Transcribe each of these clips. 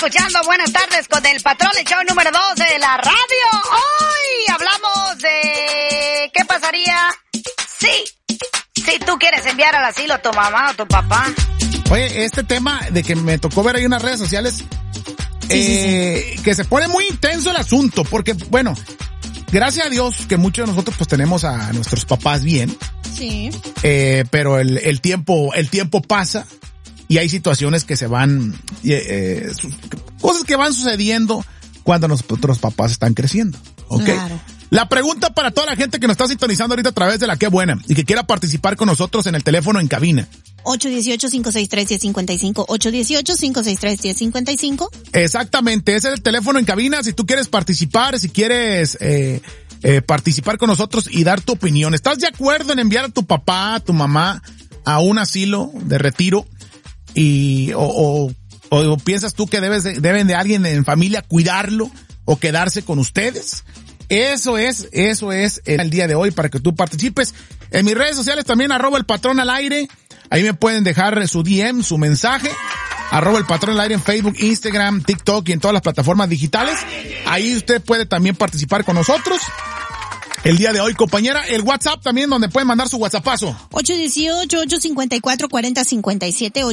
escuchando Buenas Tardes con el patrón, el show número 2 de la radio. Hoy hablamos de qué pasaría si tú quieres enviar al asilo a tu mamá o tu papá. Oye, este tema de que me tocó ver ahí en las redes sociales, que se pone muy intenso el asunto, porque, bueno, gracias a Dios que muchos de nosotros pues tenemos a nuestros papás bien. Sí. Pero el tiempo pasa y hay situaciones que se van, cosas que van sucediendo cuando nuestros papás están creciendo. ¿Ok? Claro. La pregunta para toda la gente que nos está sintonizando ahorita a través de la Qué Buena y que quiera participar con nosotros en el teléfono en cabina. 818-563-1055, 818-563-1055. Exactamente, ese es el teléfono en cabina si tú quieres participar, si quieres participar con nosotros y dar tu opinión. ¿Estás de acuerdo en enviar a tu papá, a tu mamá a un asilo de retiro o piensas tú que deben de alguien en familia cuidarlo o quedarse con ustedes? Eso es el día de hoy para que tú participes. En mis redes sociales también @elpatrón_al_aire. Ahí me pueden dejar su DM, su mensaje. @elpatrón_al_aire en Facebook, Instagram, TikTok y en todas las plataformas digitales. Ahí usted puede también participar con nosotros. El día de hoy, compañera, el WhatsApp también donde pueden mandar su WhatsAppazo. 818-854-4057,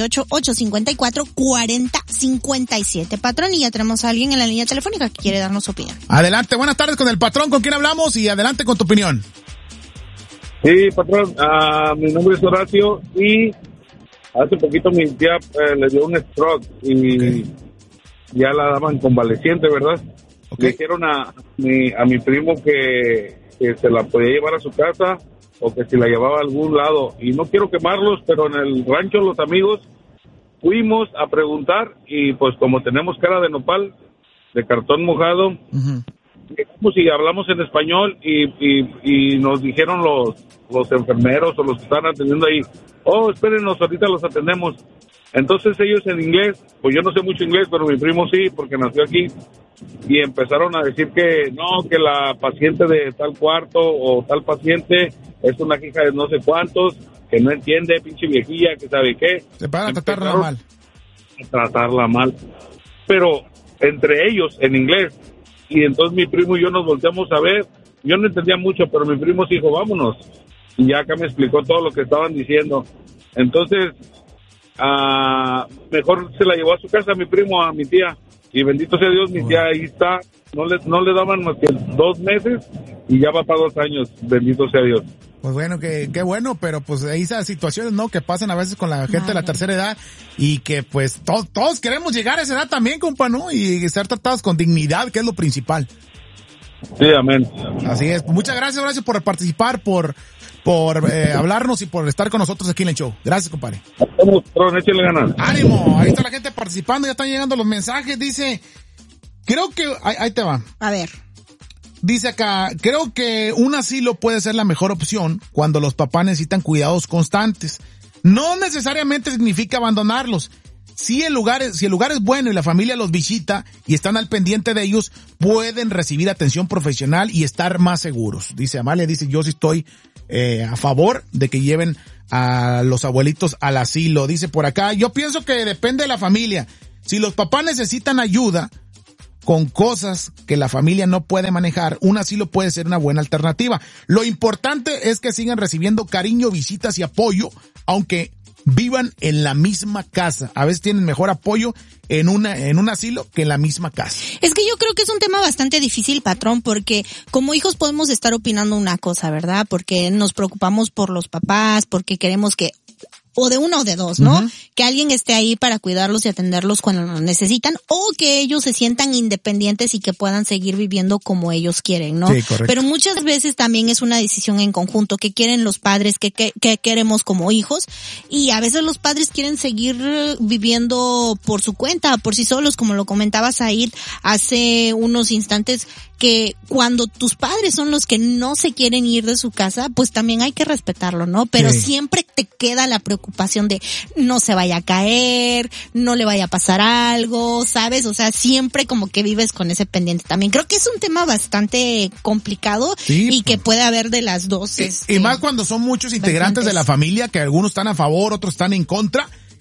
818-854-4057. Patrón, y ya tenemos a alguien en la línea telefónica que quiere darnos su opinión. Adelante, buenas tardes con el patrón, ¿con quién hablamos? Y adelante con tu opinión. Sí, patrón, mi nombre es Horacio y hace poquito mi tía le dio un stroke y ya la daban convaleciente, ¿verdad? Le dijeron a mi primo que se la podía llevar a su casa o que si la llevaba a algún lado. Y no quiero quemarlos, pero en el rancho Los Amigos fuimos a preguntar y pues como tenemos cara de nopal, de cartón mojado, pues y hablamos en español y nos dijeron los enfermeros o los que están atendiendo ahí, espérenos, ahorita los atendemos. Entonces ellos en inglés, pues yo no sé mucho inglés, pero mi primo sí, porque nació aquí, y empezaron a decir que no, que la paciente de tal cuarto o tal paciente es una hija de no sé cuántos, que no entiende, pinche viejilla, que sabe qué. Se van a tratarla mal. Tratarla mal. Pero entre ellos en inglés, y entonces mi primo y yo nos volteamos a ver, yo no entendía mucho, pero mi primo sí dijo, vámonos, y ya acá me explicó todo lo que estaban diciendo. Entonces, mejor se la llevó a su casa mi primo, a mi tía, y bendito sea Dios, mi tía ahí está, no le daban más que 2 meses y ya va para 2 años, bendito sea Dios. Pues bueno, qué bueno, pero pues ahí esas situaciones, ¿no? Que pasan a veces con la gente de la tercera edad y que pues todos queremos llegar a esa edad también, compa, ¿no? Y ser tratados con dignidad, que es lo principal. Sí, amén. Así es. Muchas gracias por participar, por hablarnos y por estar con nosotros aquí en el show. Gracias, compadre. Vamos, échale ganas. ¡Ánimo! Ahí está la gente participando, ya están llegando los mensajes. Dice, creo que... Ahí te va. A ver. Dice acá, creo que un asilo puede ser la mejor opción cuando los papás necesitan cuidados constantes. No necesariamente significa abandonarlos. Si el lugar es bueno y la familia los visita y están al pendiente de ellos, pueden recibir atención profesional y estar más seguros. Dice Amalia, yo sí estoy a favor de que lleven a los abuelitos al asilo. Dice por acá, yo pienso que depende de la familia. Si los papás necesitan ayuda con cosas que la familia no puede manejar, un asilo puede ser una buena alternativa. Lo importante es que sigan recibiendo cariño, visitas y apoyo, aunque vivan en la misma casa. A veces tienen mejor apoyo en un asilo que en la misma casa. Es que yo creo que es un tema bastante difícil, patrón, porque como hijos podemos estar opinando una cosa, ¿verdad? Porque nos preocupamos por los papás, porque queremos que o de uno o de dos, ¿no? Uh-huh. Que alguien esté ahí para cuidarlos y atenderlos cuando lo necesitan, o que ellos se sientan independientes y que puedan seguir viviendo como ellos quieren, ¿no? Sí, correcto. Pero muchas veces también es una decisión en conjunto, que quieren los padres, que queremos como hijos, y a veces los padres quieren seguir viviendo por su cuenta, por sí solos, como lo comentaba Said hace unos instantes, que cuando tus padres son los que no se quieren ir de su casa, pues también hay que respetarlo, ¿no? Pero sí, siempre te queda la preocupación de no se vaya a caer, no le vaya a pasar algo, ¿sabes? O sea, siempre como que vives con ese pendiente también. Creo que es un tema bastante complicado, sí, y que puede haber de las dos. Y más cuando son muchos integrantes de la familia, que algunos están a favor, otros están en contra.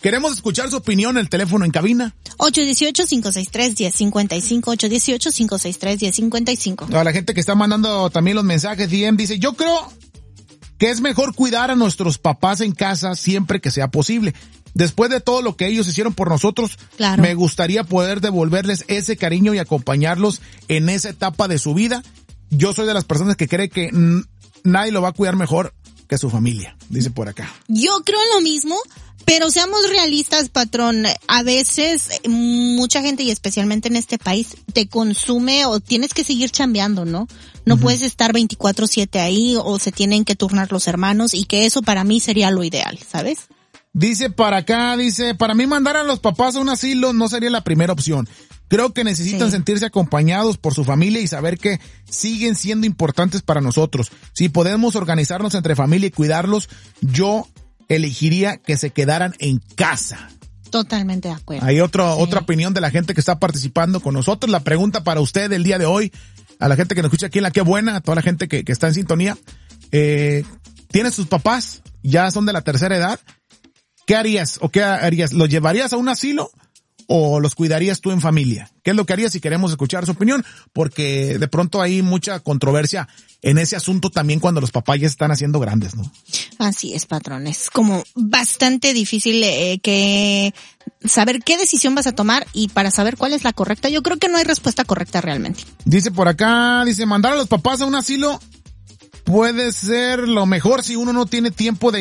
Queremos escuchar su opinión, el teléfono en cabina. 818-563-1055, 818-563-1055. A la gente que está mandando también los mensajes, DM dice, yo creo que es mejor cuidar a nuestros papás en casa siempre que sea posible. Después de todo lo que ellos hicieron por nosotros, claro, me gustaría poder devolverles ese cariño y acompañarlos en esa etapa de su vida. Yo soy de las personas que cree que nadie lo va a cuidar mejor que su familia, dice por acá. Yo creo lo mismo, pero seamos realistas, patrón. A veces mucha gente, y especialmente en este país, te consume o tienes que seguir chambeando, ¿no? No puedes estar 24/7 ahí, o se tienen que turnar los hermanos, y que eso para mí sería lo ideal, ¿sabes? Dice para acá, para mí mandar a los papás a un asilo no sería la primera opción. Creo que necesitan sentirse acompañados por su familia y saber que siguen siendo importantes para nosotros. Si podemos organizarnos entre familia y cuidarlos, yo elegiría que se quedaran en casa. Totalmente de acuerdo. Hay otra opinión de la gente que está participando con nosotros. La pregunta para usted el día de hoy, a la gente que nos escucha aquí en La Qué Buena, a toda la gente que está en sintonía, ¿tiene sus papás? Ya son de la tercera edad. ¿Qué harías o qué harías? ¿Los llevarías a un asilo o los cuidarías tú en familia? ¿Qué es lo que harías? Si queremos escuchar su opinión, porque de pronto hay mucha controversia en ese asunto también cuando los papás ya están haciendo grandes, ¿no? Así es, patrón. Es como bastante difícil que saber qué decisión vas a tomar, y para saber cuál es la correcta, yo creo que no hay respuesta correcta realmente. Dice por acá, mandar a los papás a un asilo puede ser lo mejor si uno no tiene tiempo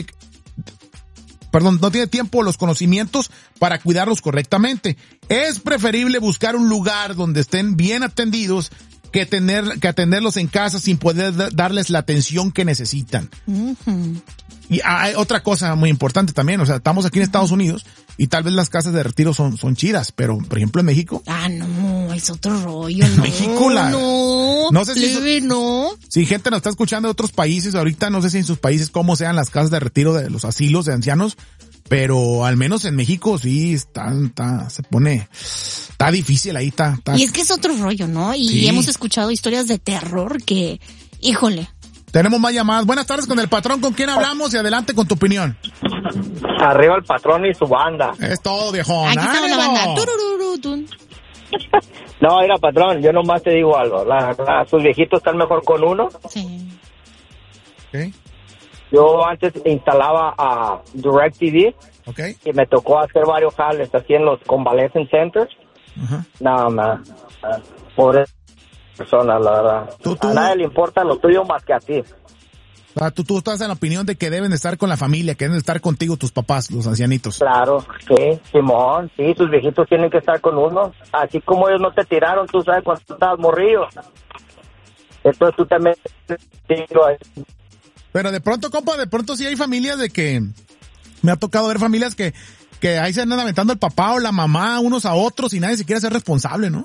no tiene tiempo o los conocimientos para cuidarlos correctamente. Es preferible buscar un lugar donde estén bien atendidos que atenderlos en casa sin poder darles la atención que necesitan. Y hay otra cosa muy importante también, o sea, estamos aquí en Estados Unidos y tal vez las casas de retiro son chidas, pero por ejemplo en México. No, es otro rollo. En México no sé si gente nos está escuchando de otros países ahorita, no sé si en sus países cómo sean las casas de retiro de los asilos de ancianos, pero al menos en México sí está difícil ahí, está. Y es que es otro rollo, ¿no? Y hemos escuchado historias de terror que, híjole. Tenemos más llamadas. Buenas tardes con el patrón, ¿con quién hablamos? Y adelante con tu opinión. Arriba el patrón y su banda. Es todo, viejón. Aquí está la banda. No, mira, patrón, yo nomás te digo algo. Sus viejitos están mejor con uno. Sí. Okay. Yo antes instalaba a DirecTV. Okay. Y me tocó hacer varios jales así en los convalescent centers. No, man. Pobre persona, la verdad. A nadie le importa lo tuyo más que a ti. Tú estás en la opinión de que deben estar con la familia, que deben estar contigo tus papás, los ancianitos. Claro, sí, Simón, sí, sus viejitos tienen que estar con uno. Así como ellos no te tiraron, tú sabes, cuando tú estabas morrillo. Entonces tú también... Pero de pronto, compa, sí hay familias de que... Me ha tocado ver familias que ahí se andan aventando el papá o la mamá unos a otros y nadie se quiere ser responsable, ¿no?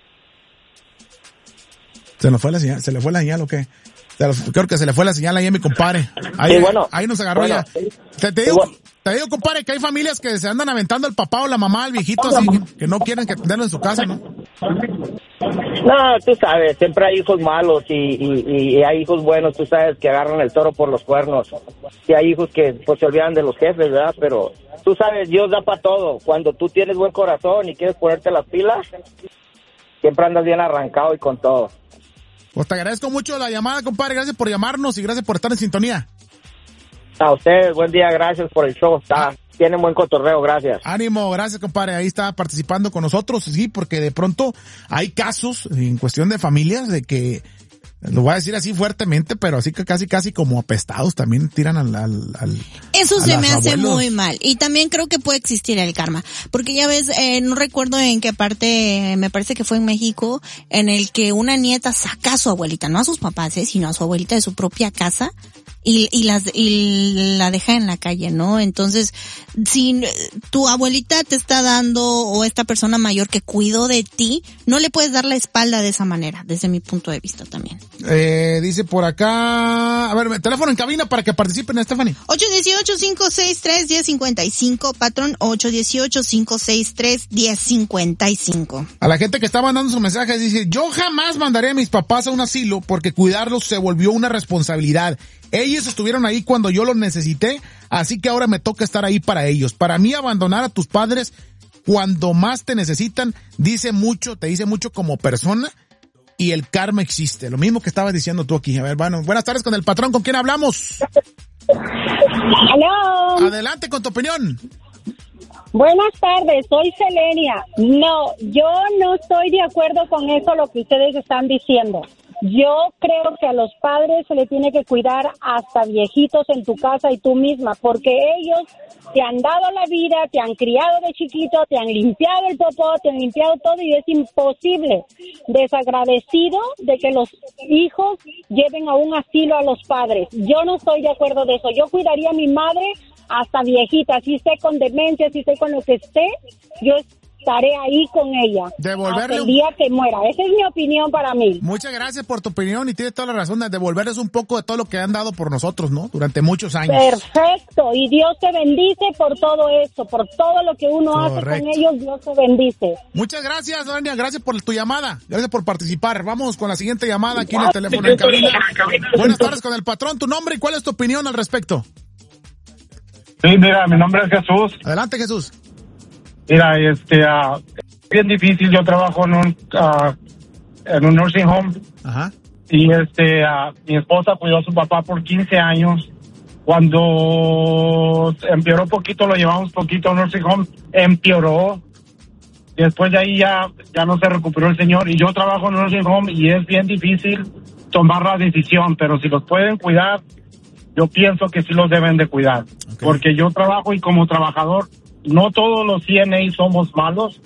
¿Se le fue la señal o qué? Creo que se le fue la señal ahí a mi compadre. Ahí, sí, ahí nos agarró ya. Te digo, compadre, que hay familias que se andan aventando el papá o la mamá, al viejito, así, que no quieren que tenerlo en su casa, ¿no? No, tú sabes, siempre hay hijos malos y hay hijos buenos, tú sabes, que agarran el toro por los cuernos. Y hay hijos que pues se olvidan de los jefes, ¿verdad? Pero tú sabes, Dios da para todo. Cuando tú tienes buen corazón y quieres ponerte las pilas, siempre andas bien arrancado y con todo. Pues te agradezco mucho la llamada, compadre. Gracias por llamarnos y gracias por estar en sintonía. A ustedes, buen día, gracias por el show. Tienen buen cotorreo, gracias. Ánimo, gracias, compadre. Ahí está participando con nosotros, sí, porque de pronto hay casos en cuestión de familias de que, lo voy a decir así fuertemente, pero así que casi como apestados también tiran Eso se me hace abuelos. muy mal. Y también creo que puede existir el karma. Porque ya ves, no recuerdo en qué parte, me parece que fue en México, en el que una nieta saca a su abuelita, no a sus papás, sino a su abuelita de su propia casa, y la deja en la calle, ¿no? Entonces, si tu abuelita te está dando, o esta persona mayor que cuidó de ti, no le puedes dar la espalda de esa manera, desde mi punto de vista también. Dice por acá, a ver, teléfono en cabina para que participen, Stephanie. 818-563-1055, patrón, 818-563-1055. A la gente que está mandando sus mensajes dice, yo jamás mandaré a mis papás a un asilo porque cuidarlos se volvió una responsabilidad Ellos estuvieron ahí cuando yo los necesité, así que ahora me toca estar ahí para ellos. Para mí, abandonar a tus padres cuando más te necesitan te dice mucho como persona, y el karma existe. Lo mismo que estabas diciendo tú aquí. A ver, bueno, buenas tardes con el patrón. ¿Con quién hablamos? Aló. Adelante con tu opinión. Buenas tardes, soy Selenia. No, yo no estoy de acuerdo con eso, lo que ustedes están diciendo. Yo creo que a los padres se les tiene que cuidar hasta viejitos en tu casa y tú misma, porque ellos te han dado la vida, te han criado de chiquito, te han limpiado el popó, te han limpiado todo, y es imposible, desagradecido, de que los hijos lleven a un asilo a los padres. Yo no estoy de acuerdo de eso. Yo cuidaría a mi madre hasta viejita, si esté con demencia, si esté con lo que esté, yo estaré ahí con ella hasta el día que muera. Esa es mi opinión para mí. Muchas gracias por tu opinión, y tienes toda la razón de devolverles un poco de todo lo que han dado por nosotros, ¿no? Durante muchos años. Perfecto, y Dios te bendice por todo eso, por todo lo que uno hace con ellos. Dios te bendice. Muchas gracias, Doña, gracias por tu llamada, gracias por participar. Vamos con la siguiente llamada aquí en el teléfono en cabina. Buenas tardes con el patrón, tu nombre y cuál es tu opinión al respecto. Sí, mira, mi nombre es Jesús. Adelante, Jesús. Mira, bien difícil. Yo trabajo en un nursing home. Ajá. Y mi esposa cuidó a su papá por 15 años. Cuando empeoró poquito, lo llevamos poquito a un nursing home, empeoró. Y después de ahí ya no se recuperó el señor. Y yo trabajo en un nursing home y es bien difícil tomar la decisión, pero si los pueden cuidar, yo pienso que sí los deben de cuidar. Okay. Porque yo trabajo, y como trabajador, no todos los CNA somos malos.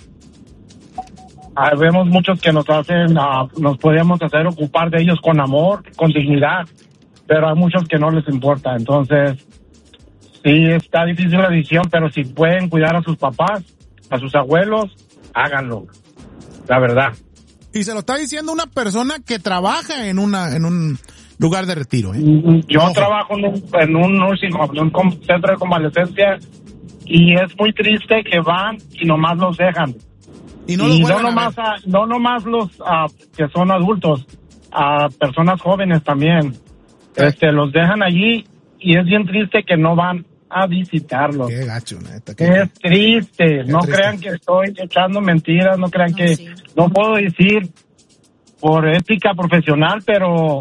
Vemos muchos que nos podemos hacer ocupar de ellos con amor, con dignidad, pero hay muchos que no les importa. Entonces, sí, está difícil la decisión, pero si pueden cuidar a sus papás, a sus abuelos, háganlo. La verdad. Y se lo está diciendo una persona que trabaja en un lugar de retiro, ¿eh? Yo trabajo en un nursing home, en un centro de convalescencia, y es muy triste que van y nomás los dejan. Y no nomás los que son adultos, a personas jóvenes también. Los dejan allí, y es bien triste que no van a visitarlos. Qué gacho, neta. Es triste. No crean que estoy echando mentiras, no crean que no puedo decir por ética profesional, pero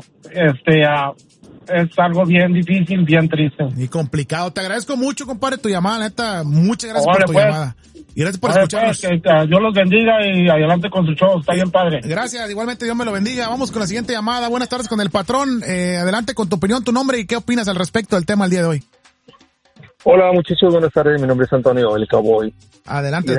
es algo bien difícil, bien triste. Y complicado. Te agradezco mucho, compadre, tu llamada, neta. Muchas gracias por tu llamada. Y gracias por escucharnos. Dios los bendiga y adelante con su show. Está bien padre. Gracias, igualmente Dios me lo bendiga. Vamos con la siguiente llamada. Buenas tardes con el patrón. Adelante con tu opinión, tu nombre y qué opinas al respecto del tema el día de hoy. Hola muchachos, buenas tardes. Mi nombre es Antonio, el Cowboy. Adelante.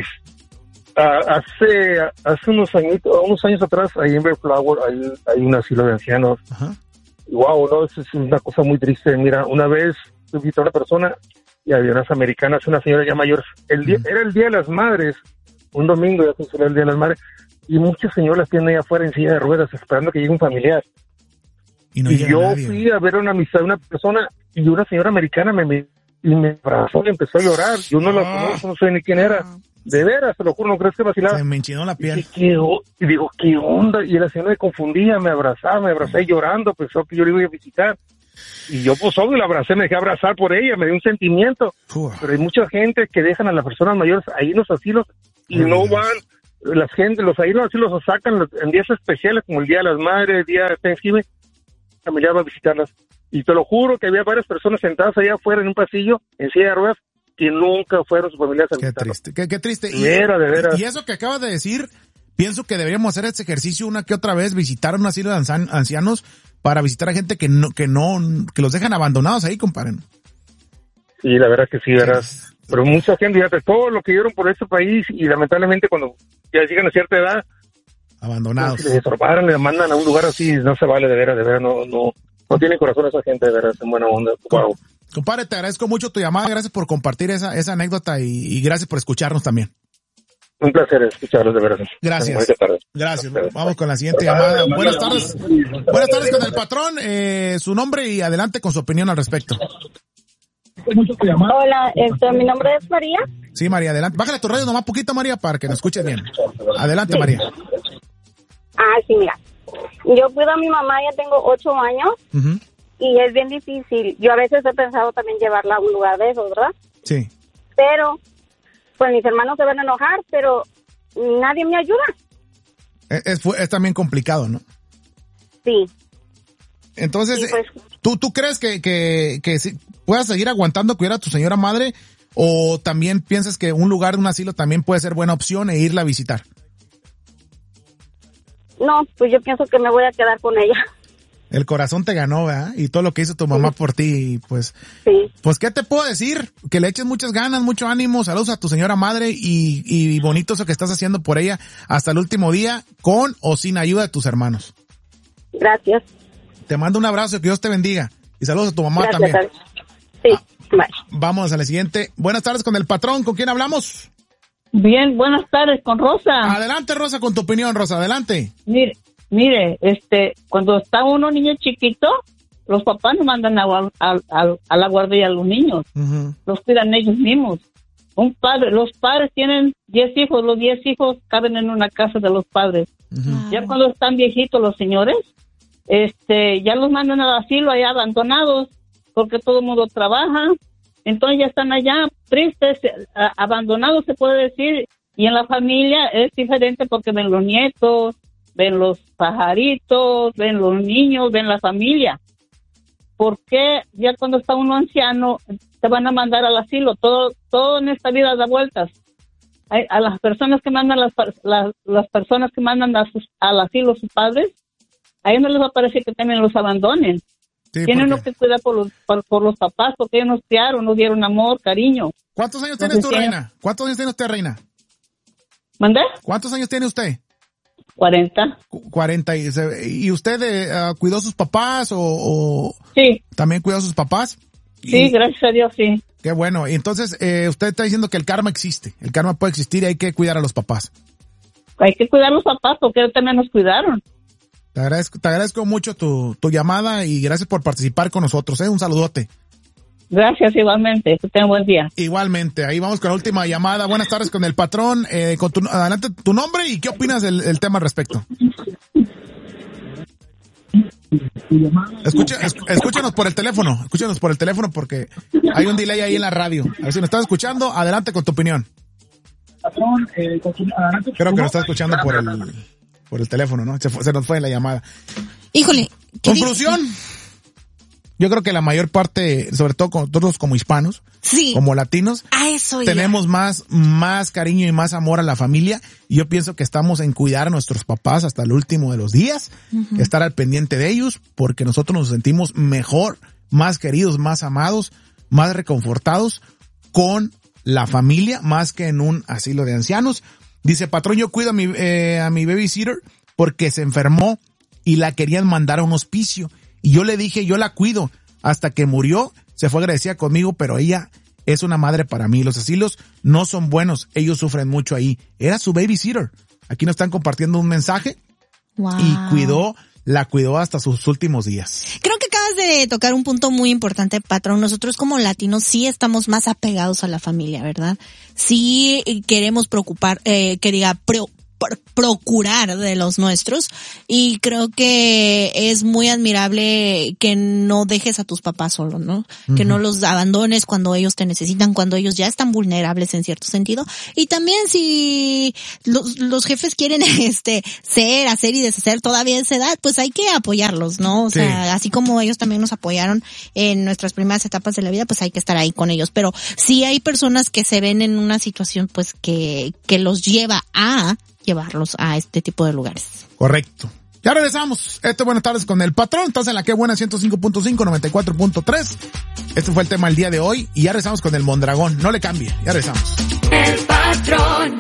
Hace unos años atrás, ahí en Bellflower, hay un asilo de ancianos. Ajá. Wow, no, es una cosa muy triste. Mira, una vez visité a una persona y había unas americanas, una señora ya mayor. Era el Día de las Madres, un domingo, ya se celebra el Día de las Madres, y muchas señoras tienen ahí afuera en silla de ruedas esperando que llegue un familiar. Y yo fui a ver una persona, y una señora americana me abrazó y empezó a llorar. Yo no la conozco, no sé ni quién era. De veras, te lo juro, no crees que vacilaba. Se me enchinó la piel. Y digo, ¿qué onda? Y la señora me confundía, me abracé llorando, pensó que yo le iba a visitar. Y yo, pues, obvio, la abracé, me dejé abrazar por ella, me dio un sentimiento. Pero hay mucha gente que dejan a las personas mayores ahí en los asilos y no van. Los asilos los sacan en días especiales, como el Día de las Madres, el Día de Thanksgiving, la familia va a visitarlas. Y te lo juro que había varias personas sentadas allá afuera en un pasillo, en silla de ruedas, que nunca fueron sus familias a visitarlos. Qué triste. De veras. Y eso que acabas de decir, pienso que deberíamos hacer este ejercicio una que otra vez, visitar un asilo de ancianos para visitar a gente que los dejan abandonados ahí, compadre. Sí, la verdad que sí, verás. Pero mucha gente, fíjate, todo lo que dieron por este país, y lamentablemente cuando ya llegan a cierta edad, abandonados. Si les estorbaron, les mandan a un lugar así, no se vale, de veras, no tiene corazón esa gente, de veras, en buena onda. Wow. Compadre, te agradezco mucho tu llamada, gracias por compartir esa anécdota y gracias por escucharnos también. Un placer escucharlos, de verdad. Gracias. Gracias. Vamos con la siguiente llamada. Buenas tardes. Buenas tardes con el patrón, su nombre y adelante con su opinión al respecto. Hola, mi nombre es María. Sí, María, adelante. Bájale tu radio nomás poquito, María, para que nos escuches bien. Adelante, María. Sí, mira. Yo cuido a mi mamá, ya tengo 8 años. Uh-huh. y es bien difícil. Yo a veces he pensado también llevarla a un lugar de esos, ¿verdad? Sí. Pero, pues mis hermanos se van a enojar, pero nadie me ayuda. Es también complicado, ¿no? Sí. Entonces, sí, pues, ¿tú crees que si puedas seguir aguantando cuidar a tu señora madre o también piensas que un lugar, un asilo también puede ser buena opción e irla a visitar? No, pues yo pienso que me voy a quedar con ella. El corazón te ganó, ¿verdad? Y todo lo que hizo tu mamá por ti, pues... Sí. Pues, ¿qué te puedo decir? Que le eches muchas ganas, mucho ánimo, saludos a tu señora madre y bonito eso que estás haciendo por ella hasta el último día, con o sin ayuda de tus hermanos. Gracias. Te mando un abrazo, que Dios te bendiga. Y saludos a tu mamá Gracias, también. Sí, bye. Vamos a la siguiente. Buenas tardes con el patrón, ¿con quién hablamos? Bien, buenas tardes, con Rosa. Adelante, Rosa, con tu opinión, Rosa, adelante. Mire, cuando está uno niño chiquito, los papás no mandan a la guardería a los niños. Uh-huh. Los cuidan ellos mismos. Los padres tienen 10 hijos, los 10 hijos caben en una casa de los padres. Uh-huh. Ya cuando están viejitos los señores, ya los mandan al asilo allá abandonados, porque todo el mundo trabaja. Entonces ya están allá tristes, abandonados se puede decir, y en la familia es diferente porque ven los nietos, ven los pajaritos, ven los niños, ven la familia. ¿Por qué ya cuando está uno anciano te van a mandar al asilo? Todo en esta vida da vueltas. A las personas que mandan las personas que mandan al asilo sus padres, a ellos no les va a parecer que también los abandonen. Sí, tienen uno que cuidar por los papás, porque ellos nos criaron, nos dieron amor, cariño. ¿Cuántos años tienes tú, Reina? ¿Cuántos años tiene usted, Reina? ¿Mandé? ¿Cuántos años tiene usted? 40. 40. ¿Y usted cuidó a sus papás o sí, también cuidó a sus papás? Sí, gracias a Dios, sí. Qué bueno. Y entonces, usted está diciendo que el karma existe. El karma puede existir y hay que cuidar a los papás. Hay que cuidar a los papás porque ellos también nos cuidaron. Te agradezco mucho tu llamada y gracias por participar con nosotros. Un saludote. Gracias, igualmente. Que tengan buen día. Igualmente. Ahí vamos con la última llamada. Buenas tardes con el patrón. Adelante tu nombre y qué opinas del tema al respecto. Escúchanos por el teléfono. Escúchanos por el teléfono porque hay un delay ahí en la radio. A ver si nos estás escuchando. Adelante con tu opinión. Patrón, creo que nos está escuchando por el teléfono, ¿no? Se nos fue la llamada. Híjole. Conclusión. Yo creo que la mayor parte, sobre todo nosotros como hispanos, sí, como latinos, tenemos más cariño y más amor a la familia. Y yo pienso que estamos en cuidar a nuestros papás hasta el último de los días, uh-huh, estar al pendiente de ellos, porque nosotros nos sentimos mejor, más queridos, más amados, más reconfortados con la familia, más que en un asilo de ancianos. Dice, patrón, yo cuido a mi babysitter porque se enfermó y la querían mandar a un hospicio. Y yo le dije, yo la cuido. Hasta que murió, se fue agradecida conmigo, pero ella es una madre para mí. Los asilos no son buenos, ellos sufren mucho ahí. Era su babysitter. Aquí nos están compartiendo un mensaje. Wow. Y la cuidó hasta sus últimos días. Creo que acabas de tocar un punto muy importante, patrón. Nosotros como latinos sí estamos más apegados a la familia, ¿verdad? Sí queremos procurar de los nuestros, y creo que es muy admirable que no dejes a tus papás solos, ¿no? Uh-huh. Que no los abandones cuando ellos te necesitan, cuando ellos ya están vulnerables en cierto sentido. Y también si los jefes quieren hacer y deshacer todavía a esa edad, pues hay que apoyarlos, ¿no? O sea, así como ellos también nos apoyaron en nuestras primeras etapas de la vida, pues hay que estar ahí con ellos. Pero sí hay personas que se ven en una situación pues que los lleva a llevarlos a este tipo de lugares. Correcto. Ya regresamos. Buenas tardes con el patrón. Estás en la que buena 105.5, 94.3. Este fue el tema del día de hoy y ya regresamos con el Mondragón. No le cambie. Ya regresamos. El patrón.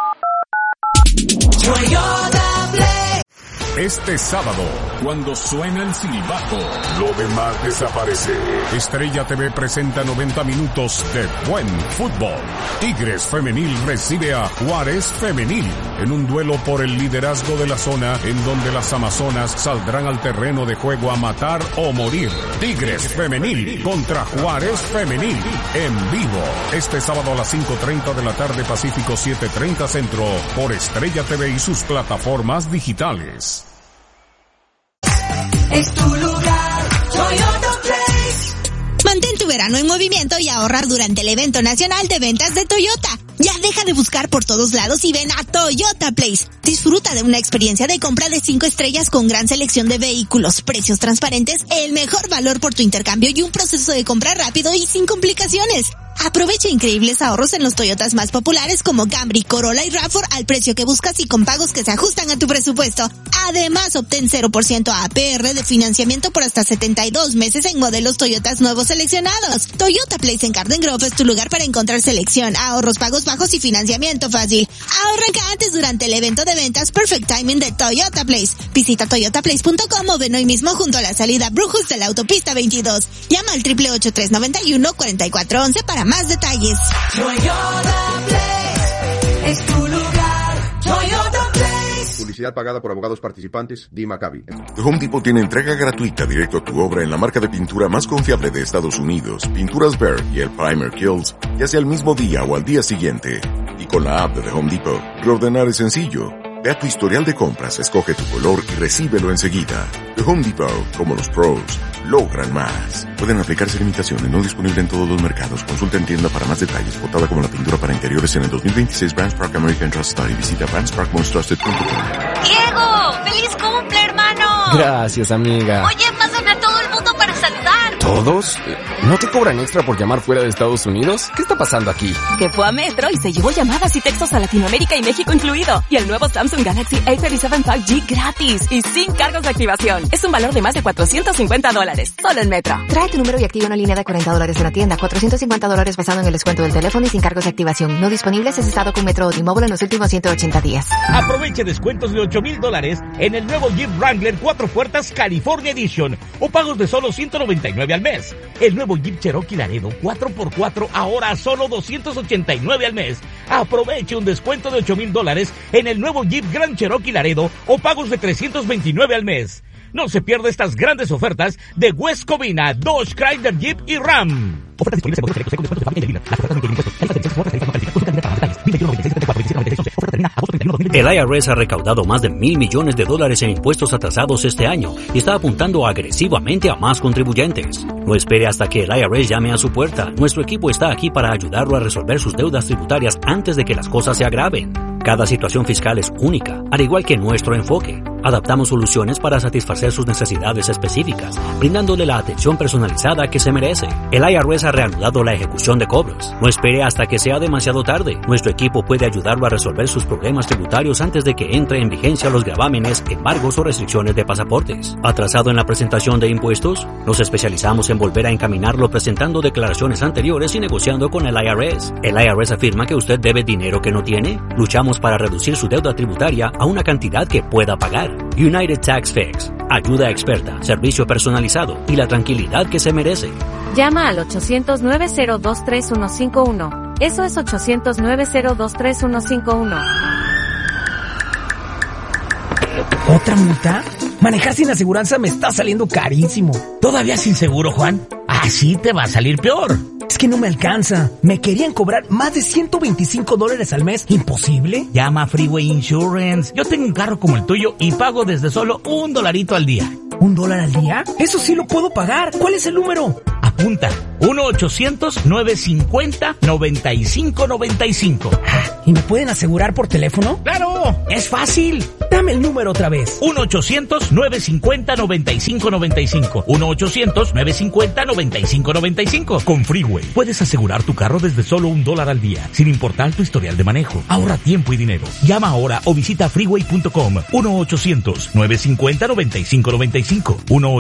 Este sábado, cuando suena el silbato, lo demás desaparece. Estrella TV presenta 90 minutos de buen fútbol. Tigres Femenil recibe a Juárez Femenil en un duelo por el liderazgo de la zona, en donde las amazonas saldrán al terreno de juego a matar o morir. Tigres Femenil contra Juárez Femenil en vivo. Este sábado a las 5:30 de la tarde Pacífico, 7:30 Centro, por Estrella TV y sus plataformas digitales. Es tu lugar, Toyota. verano en movimiento y ahorra durante el evento nacional de ventas de Toyota. Ya deja de buscar por todos lados y ven a Toyota Place. Disfruta de una experiencia de compra de 5 estrellas con gran selección de vehículos, precios transparentes, el mejor valor por tu intercambio y un proceso de compra rápido y sin complicaciones. Aprovecha increíbles ahorros en los Toyotas más populares como Camry, Corolla y RAV4 al precio que buscas y con pagos que se ajustan a tu presupuesto. Además, obtén 0% APR de financiamiento por hasta 72 meses en modelos Toyotas nuevos seleccionados. Toyota Place en Garden Grove es tu lugar para encontrar selección, ahorros, pagos bajos y financiamiento fácil. Ahorra antes durante el evento de ventas Perfect Timing de Toyota Place. Visita toyotaplace.com o ven hoy mismo junto a la salida Brujos de la autopista 22. Llama al 888-391-4411 para más detalles. Toyota Place es tu lugar. Toyota Place. Publicidad pagada por abogados participantes. D. Maccabi. The Home Depot tiene entrega gratuita directo a tu obra en la marca de pintura más confiable de Estados Unidos, Pinturas Behr y el Primer Kills, ya sea el mismo día o al día siguiente. Y con la app de The Home Depot, reordenar es sencillo. Ve a tu historial de compras, escoge tu color y recíbelo enseguida. The Home Depot, como los pros, logran más. Pueden aplicarse limitaciones, no disponible en todos los mercados. Consulta en tienda para más detalles. Votada como la pintura para interiores en el 2026 Brands Park American Trust Study. Visita brandsparkmonstrusted.com. ¡Diego! ¡Feliz cumple, hermano! Gracias, amiga. Oye, pásame a todo el mundo para saludar. ¿Todos? ¿No te cobran extra por llamar fuera de Estados Unidos? ¿Qué está pasando aquí? Que fue a Metro y se llevó llamadas y textos a Latinoamérica y México incluido. Y el nuevo Samsung Galaxy A37 5G gratis y sin cargos de activación. Es un valor de más de $450. Solo en Metro. Trae tu número y activa una línea de $40 en la tienda. $450 basado en el descuento del teléfono y sin cargos de activación. No disponibles si es estado con Metro o T-Mobile en los últimos 180 días. Aproveche descuentos de $8,000 en el nuevo Jeep Wrangler 4 puertas California Edition o pagos de solo $199 al mes. El nuevo Jeep Cherokee Laredo 4x4 ahora a solo $289 al mes. Aproveche un descuento de $8,000 en el nuevo Jeep Grand Cherokee Laredo o pagos de $329 al mes. No se pierda estas grandes ofertas de West Covina, Dodge, Chrysler, Jeep y Ram. Ofertas disponibles en modelos selectos, descuentos de familia y de Las ofertas no incluyen impuestos. El IRS ha recaudado más de $1,000 millones en impuestos atrasados este año y está apuntando agresivamente a más contribuyentes. No espere hasta que el IRS llame a su puerta. Nuestro equipo está aquí para ayudarlo a resolver sus deudas tributarias antes de que las cosas se agraven. Cada situación fiscal es única, al igual que nuestro enfoque. Adaptamos soluciones para satisfacer sus necesidades específicas, brindándole la atención personalizada que se merece. El IRS ha reanudado la ejecución de cobros. No espere hasta que sea demasiado tarde. Nuestro equipo puede ayudarlo a resolver sus problemas tributarios antes de que entre en vigencia los gravámenes, embargos o restricciones de pasaportes. ¿Atrasado en la presentación de impuestos? Nos especializamos en volver a encaminarlo presentando declaraciones anteriores y negociando con el IRS. ¿El IRS afirma que usted debe dinero que no tiene? Luchamos para reducir su deuda tributaria a una cantidad que pueda pagar. United Tax Fix. Ayuda experta, servicio personalizado y la tranquilidad que se merece. Llama al 800-902-3151. Eso es 800-902-3151. ¿Otra multa? Manejar sin aseguranza me está saliendo carísimo. ¿Todavía sin seguro, Juan? Así te va a salir peor. Es que no me alcanza. Me querían cobrar más de $125 al mes. ¿Imposible? Llama a Freeway Insurance. Yo tengo un carro como el tuyo y pago desde solo $1 al día. ¿$1 al día? Eso sí lo puedo pagar. ¿Cuál es el número? Apunta. 1-800-950-9595. ¿Y me pueden asegurar por teléfono? ¡Claro! ¡Es fácil! Dame el número otra vez. 1-800-950-9595. 1-800-950-9595. Con Freeway puedes asegurar tu carro desde solo $1 al día, sin importar tu historial de manejo. Ahorra tiempo y dinero. Llama ahora o visita freeway.com. 1-800-950-9595.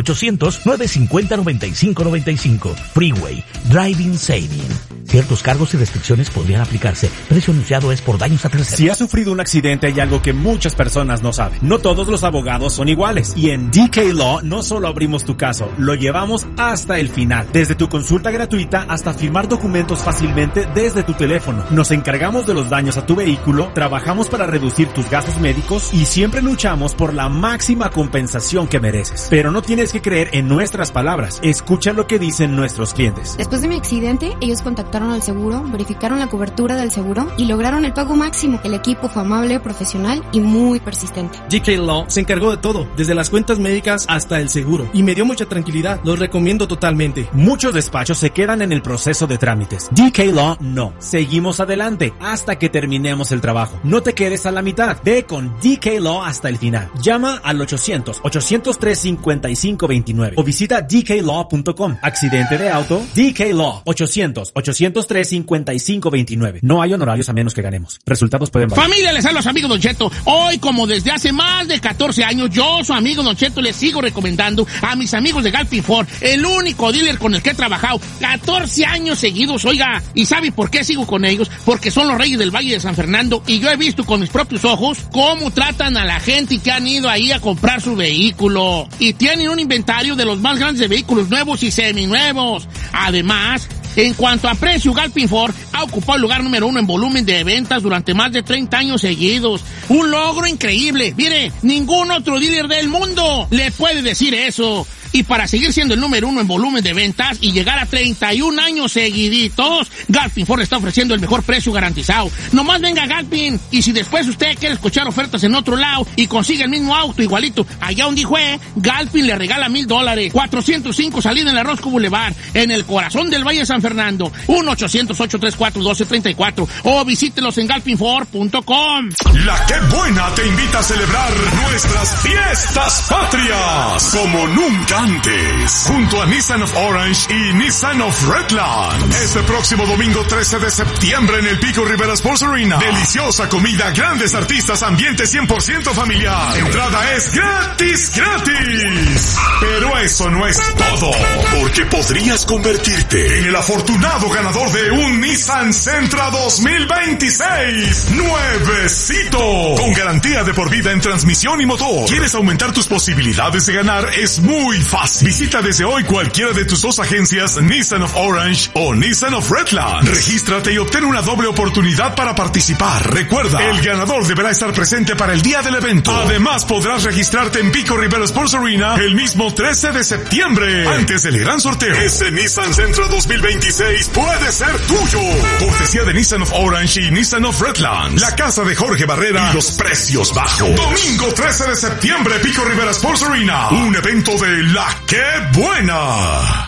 1-800-950-9595. Freeway. Driving Saving. Ciertos cargos y restricciones podrían aplicarse. Precio anunciado es por daños a terceros. Si has sufrido un accidente, hay algo que muchas personas no saben. No todos los abogados son iguales. Y en DK Law no solo abrimos tu caso, lo llevamos hasta el final. Desde tu consulta gratuita hasta firmar documentos fácilmente desde tu teléfono. Nos encargamos de los daños a tu vehículo, trabajamos para reducir tus gastos médicos y siempre luchamos por la máxima compensación que mereces. Pero no tienes que creer en nuestras palabras. Escucha lo que dicen nuestros clientes. Después de mi accidente, ellos contactaron contactaron al seguro, verificaron la cobertura del seguro y lograron el pago máximo. El equipo fue amable, profesional y muy persistente. DK Law se encargó de todo, desde las cuentas médicas hasta el seguro, y me dio mucha tranquilidad. Los recomiendo totalmente. Muchos despachos se quedan en el proceso de trámites. DK Law no. Seguimos adelante hasta que terminemos el trabajo. No te quedes a la mitad. Ve con DK Law hasta el final. Llama al 800-803-5529 o visita dklaw.com. Accidente de auto, DK Law. 800-803-5529. No hay honorarios a menos que ganemos. Resultados pueden variar. Familia, les hablo a su amigo Don Cheto. Hoy, como desde hace más de 14 años, yo, su amigo Don Cheto, les sigo recomendando a mis amigos de Galpin Ford, el único dealer con el que he trabajado 14 años seguidos, oiga. ¿Y sabe por qué sigo con ellos? Porque son los reyes del Valle de San Fernando y yo he visto con mis propios ojos cómo tratan a la gente que han ido ahí a comprar su vehículo. Y tienen un inventario de los más grandes de vehículos nuevos y seminuevos. Además, en cuanto a precio, Galpin Ford ha ocupado el lugar número 1 en volumen de ventas durante más de 30 años seguidos. Un logro increíble. Mire, ningún otro dealer del mundo le puede decir eso. Y para seguir siendo el número 1 en volumen de ventas y llegar a 31 años seguiditos, Galpin Ford está ofreciendo el mejor precio garantizado. Nomás venga a Galpin, y si después usted quiere escuchar ofertas en otro lado y consigue el mismo auto igualito allá donde fue, Galpin le regala $1,000. 405 salida en la Roscoe Boulevard, en el corazón del Valle de San Fernando. 1-800-834-1234 o visítelos en galpinford.com. La Qué Buena te invita a celebrar nuestras fiestas patrias como nunca antes, junto a Nissan of Orange y Nissan of Redland. Este próximo domingo 13 de septiembre en el Pico Rivera Sports Arena. Deliciosa comida, grandes artistas, ambiente 100% familiar. Entrada es gratis. Pero eso no es todo, porque podrías convertirte en el afortunado ganador de un Nissan Sentra 2026. Nuevecito, con garantía de por vida en transmisión y motor. ¿Quieres aumentar tus posibilidades de ganar? Es muy fácil. Visita desde hoy cualquiera de tus dos agencias Nissan of Orange o Nissan of Redland. Regístrate y obtén una doble oportunidad para participar. Recuerda, el ganador deberá estar presente para el día del evento. Además, podrás registrarte en Pico Rivera Sports Arena el mismo 13 de septiembre, antes del gran sorteo. Ese Nissan Sentra 2026 puede ser tuyo. Cortesía de Nissan of Orange y Nissan of Redland. La casa de Jorge Barrera y los precios bajos. Domingo 13 de septiembre, Pico Rivera Sports Arena. Un evento de La Qué Buena.